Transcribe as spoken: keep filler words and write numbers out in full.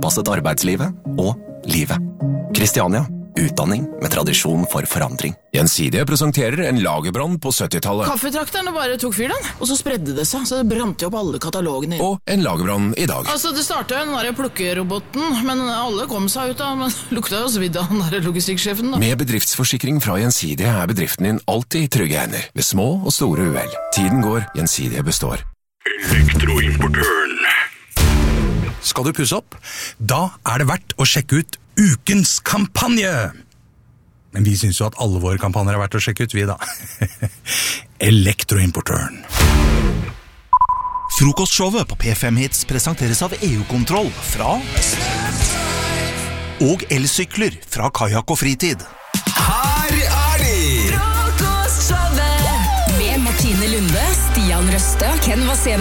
tilpasset arbeidslivet og livet. Kristiania, utdanning med tradisjon for forandring. Gjensidige presenterer en lagerbrann på syttitallet. Kaffetrakterne bare tok fyr den, og så spredde det seg, så det brant jo opp alle katalogene. Og en lagerbrann i dag. Altså, det startet jo den der plukkeroboten, men alle kom seg ut av, men lukta jo svidd av den der logistikksjefen da. Med bedriftsforsikring fra Gjensidige er bedriften din alltid i trygge hender, ved små og store uhell. Tiden går, Gjensidige består. Elektroimportøren. Skal du pusse opp? Da er det verdt å sjekke ut ukens kampanje. Men vi synes jo at alle våre kampanjer er verdt å sjekke ut, vi da. Elektroimportøren. Frokostshowet på P fem Hits presenteres av E U-kontroll fra og elsykler fra Kajak og Fritid. Her er de! Frokostshowet med Martine Lunde, Stian Røste, Ken Vasena